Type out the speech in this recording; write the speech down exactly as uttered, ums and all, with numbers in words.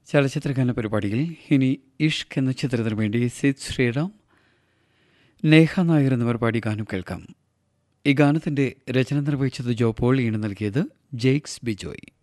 ചലച്ചിത്രഗാന പരിപാടിയിൽ ഇനി ഇഷ്ക് എന്ന ചിത്രത്തിനു വേണ്ടി സിദ് ശ്രീറാം, നേഹ നായർ എന്നിവർ പാടി ഗാനം കേൾക്കാം. ഈ ഗാനത്തിന്റെ രചന നിർവഹിച്ചത് ജോ പോൾ, ഈണം നൽകിയത് ജെയ്ക്സ് ബിജോയ്.